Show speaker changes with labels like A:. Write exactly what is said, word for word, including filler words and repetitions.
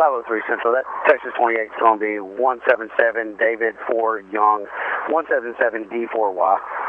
A: five oh three Central. That Texas twenty-eight is going to be one seven seven David four Young, one seven seven D four Y.